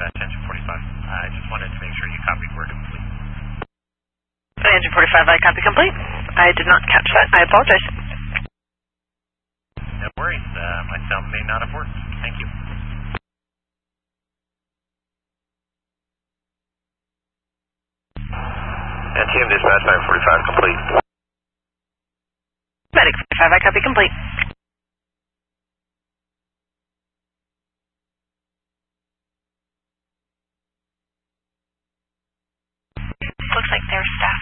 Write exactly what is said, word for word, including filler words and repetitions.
dispatch, engine forty-five. I just wanted to make sure you copied word complete. Engine forty-five, I copy complete. I did not catch that. I apologize. No worries. Uh, my sound may not have worked. Thank you. N T M dispatch nine forty-five complete. Medic forty-five, I copy complete. Looks like their staff